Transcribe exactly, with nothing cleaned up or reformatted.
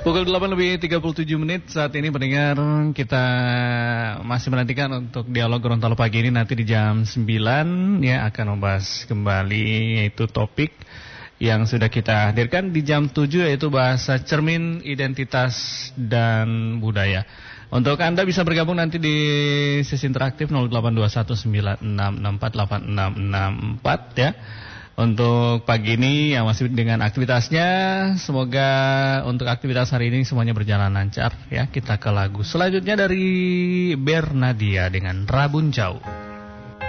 Pukul delapan lebih tiga puluh tujuh menit saat ini pendengar, kita masih menantikan untuk dialog Gorontalo pagi ini nanti di jam sembilan ya akan membahas kembali yaitu topik yang sudah kita hadirkan di jam tujuh yaitu bahasa cermin identitas dan budaya. Untuk Anda bisa bergabung nanti di sesi interaktif nol delapan dua satu sembilan enam enam empat delapan enam enam empat ya. Untuk pagi ini yang masih dengan aktivitasnya, semoga untuk aktivitas hari ini semuanya berjalan lancar ya. Kita ke lagu selanjutnya dari Bernadia dengan Rabun Jauh.